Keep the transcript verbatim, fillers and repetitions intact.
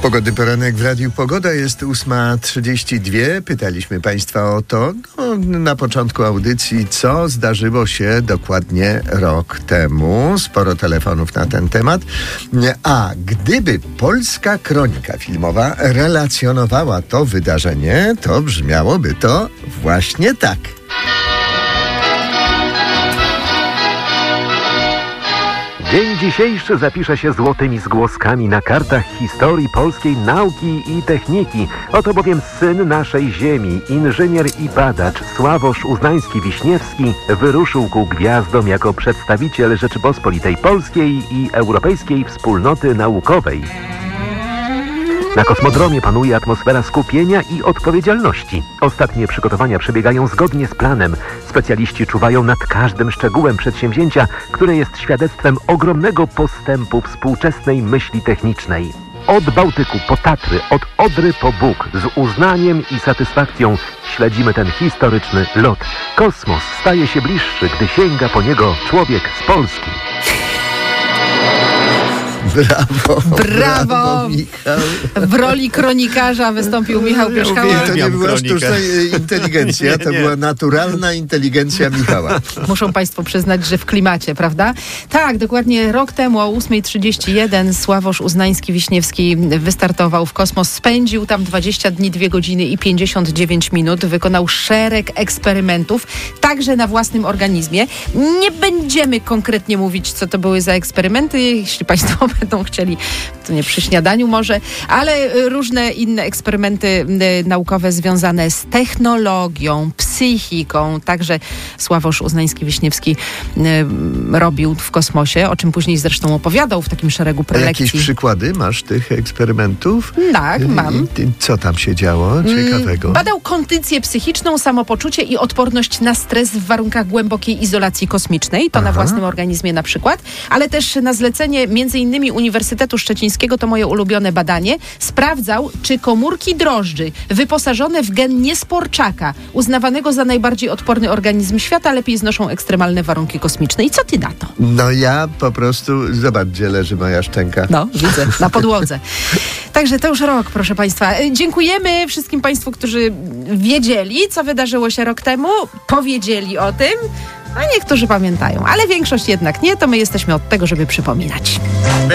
Pogody poranek w Radiu Pogoda, jest ósma trzydzieści dwa. Pytaliśmy Państwa o to no, na początku audycji, co zdarzyło się dokładnie rok temu. Sporo telefonów na ten temat. A gdyby Polska Kronika Filmowa relacjonowała to wydarzenie, to brzmiałoby to właśnie tak. Dzień dzisiejszy zapisze się złotymi zgłoskami na kartach historii polskiej nauki i techniki. Oto bowiem syn naszej ziemi, inżynier i badacz Sławosz Uznański-Wiśniewski wyruszył ku gwiazdom jako przedstawiciel Rzeczypospolitej Polskiej i Europejskiej Wspólnoty Naukowej. Na kosmodromie panuje atmosfera skupienia i odpowiedzialności. Ostatnie przygotowania przebiegają zgodnie z planem. Specjaliści czuwają nad każdym szczegółem przedsięwzięcia, które jest świadectwem ogromnego postępu współczesnej myśli technicznej. Od Bałtyku po Tatry, od Odry po Bóg, z uznaniem i satysfakcją śledzimy ten historyczny lot. Kosmos staje się bliższy, gdy sięga po niego człowiek z Polski. Brawo, brawo, brawo Michał. W roli kronikarza wystąpił Michał Pierzchała. To nie była sztuczna inteligencja, to była naturalna inteligencja Michała. Muszą Państwo przyznać, że w klimacie, prawda? Tak, dokładnie rok temu o ósma trzydzieści jeden Sławosz Uznański-Wiśniewski wystartował w kosmos. Spędził tam dwadzieścia dni, dwie godziny i pięćdziesiąt dziewięć minut. Wykonał szereg eksperymentów, także na własnym organizmie. Nie będziemy konkretnie mówić, co to były za eksperymenty. Jeśli Państwo będą chcieli, to nie przy śniadaniu może, ale różne inne eksperymenty y, naukowe związane z technologią, psychiką. Także Sławosz Uznański-Wiśniewski y, robił w kosmosie, o czym później zresztą opowiadał w takim szeregu prelekcji. Jakieś przykłady masz tych eksperymentów? Tak, mam. I, i, co tam się działo ciekawego? Badał kondycję psychiczną, samopoczucie i odporność na stres w warunkach głębokiej izolacji kosmicznej. To Aha. na własnym organizmie na przykład, ale też na zlecenie między innymi Uniwersytetu Szczecińskiego, to moje ulubione badanie, sprawdzał, czy komórki drożdży wyposażone w gen niesporczaka, uznawanego za najbardziej odporny organizm świata, lepiej znoszą ekstremalne warunki kosmiczne. I co ty na to? No ja po prostu, zobacz, gdzie leży moja szczęka. No, widzę, na podłodze. Także to już rok, proszę Państwa. Dziękujemy wszystkim Państwu, którzy wiedzieli, co wydarzyło się rok temu, powiedzieli o tym, a niektórzy pamiętają, ale większość jednak nie, to my jesteśmy od tego, żeby przypominać.